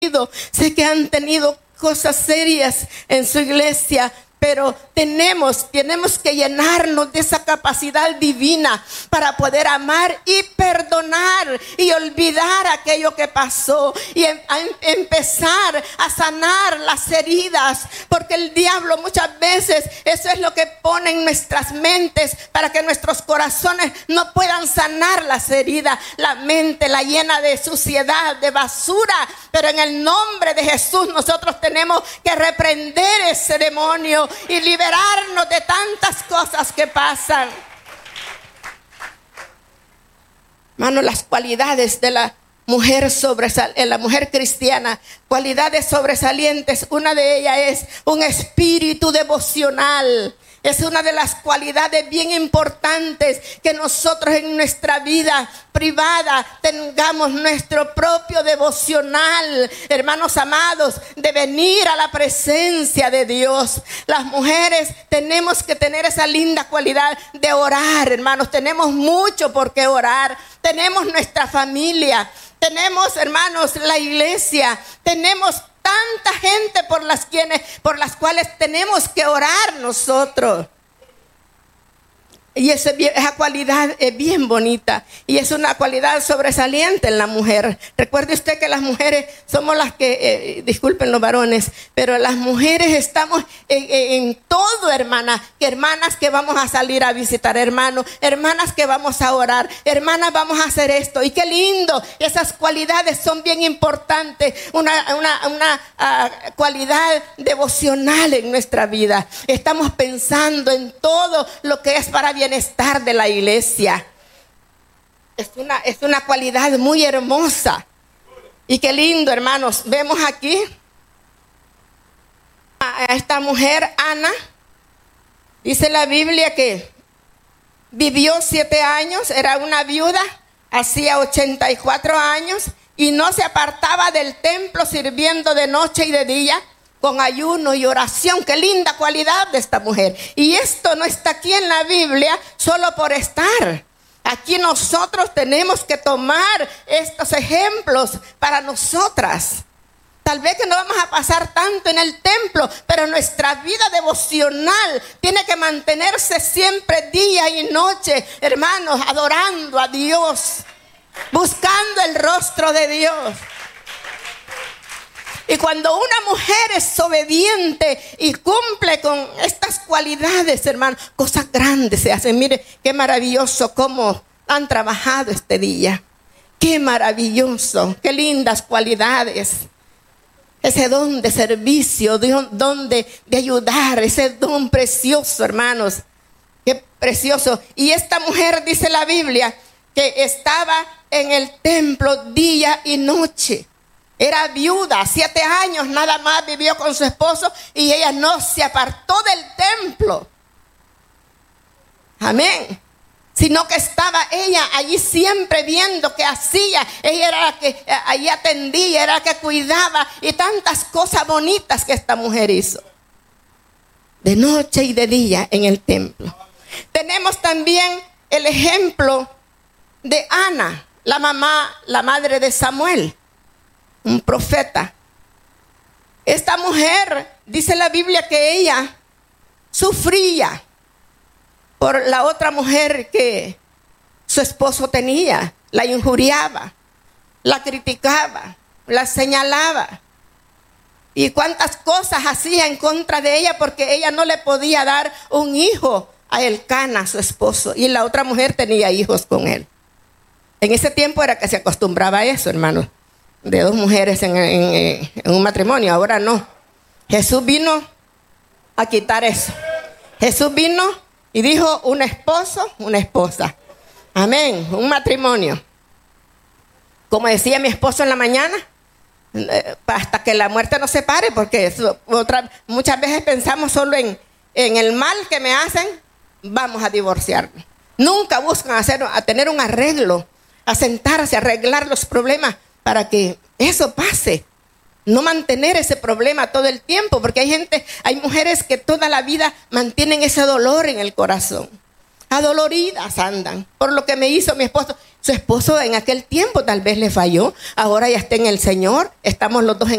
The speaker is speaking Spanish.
sé que han tenido cosas serias en su iglesia, pero tenemos que llenarnos de esa capacidad divina para poder amar y perdonar y olvidar aquello que pasó y empezar a sanar las heridas, porque el diablo muchas veces eso es lo que pone en nuestras mentes para que nuestros corazones no puedan sanar las heridas. La mente la llena de suciedad, de basura, pero en el nombre de Jesús nosotros tenemos que reprender ese demonio y liberarnos de tantas cosas que pasan. Hermano, las cualidades de la mujer la mujer cristiana, cualidades sobresalientes, una de ellas es un espíritu devocional. Es una de las cualidades bien importantes, que nosotros en nuestra vida privada tengamos nuestro propio devocional, hermanos amados, de venir a la presencia de Dios. Las mujeres tenemos que tener esa linda cualidad de orar, hermanos. Tenemos mucho por qué orar. Tenemos nuestra familia, tenemos, hermanos, la iglesia, tenemos tanta gente por las cuales tenemos que orar nosotros. Y esa cualidad es bien bonita y es una cualidad sobresaliente en la mujer. Recuerde usted que las mujeres somos las que, disculpen los varones, pero las mujeres estamos en todo, hermanas que vamos a salir a visitar, hermanos, hermanas que vamos a orar, hermanas vamos a hacer esto. Y qué lindo, esas cualidades son bien importantes, una cualidad devocional en nuestra vida. Estamos pensando en todo lo que es para bienestar de la iglesia. Es una cualidad muy hermosa. Y qué lindo, hermanos. Vemos aquí a esta mujer, Ana. Dice la Biblia que vivió 7 años, era una viuda, hacía 84 años y no se apartaba del templo, sirviendo de noche y de día con ayuno y oración. Qué linda cualidad de esta mujer. Y esto no está aquí en la Biblia solo por estar. Aquí nosotros tenemos que tomar estos ejemplos para nosotras. Tal vez que no vamos a pasar tanto en el templo, pero nuestra vida devocional tiene que mantenerse siempre día y noche, hermanos, adorando a Dios, buscando el rostro de Dios. Y cuando una mujer es obediente y cumple con estas cualidades, hermano, cosas grandes se hacen. Mire qué maravilloso cómo han trabajado este día. Qué maravilloso, qué lindas cualidades. Ese don de servicio, don de ayudar, ese don precioso, hermanos. Qué precioso. Y esta mujer, dice la Biblia, que estaba en el templo día y noche. Era viuda, 7 años nada más vivió con su esposo y ella no se apartó del templo. Amén. Sino que estaba ella allí siempre viendo qué hacía. Ella era la que allí atendía, era la que cuidaba, y tantas cosas bonitas que esta mujer hizo. De noche y de día en el templo. Tenemos también el ejemplo de Ana, la madre de Samuel, un profeta. Esta mujer, dice la Biblia, que ella sufría por la otra mujer que su esposo tenía. La injuriaba, la criticaba, la señalaba. Y cuántas cosas hacía en contra de ella, porque ella no le podía dar un hijo a Elcana, su esposo. Y la otra mujer tenía hijos con él. En ese tiempo era que se acostumbraba a eso, hermanos, de 2 mujeres en un matrimonio. Ahora no. Jesús vino a quitar eso. Jesús vino y dijo: un esposo, una esposa. Amén. Un matrimonio. Como decía mi esposo en la mañana, hasta que la muerte nos separe, porque muchas veces pensamos solo en el mal que me hacen, vamos a divorciarnos. Nunca buscan a tener un arreglo, a sentarse, a arreglar los problemas para que eso pase. No mantener ese problema todo el tiempo, porque hay mujeres que toda la vida mantienen ese dolor en el corazón. Adoloridas andan por lo que me hizo mi esposo. Su esposo en aquel tiempo tal vez le falló. Ahora ya está en el Señor. Estamos los dos en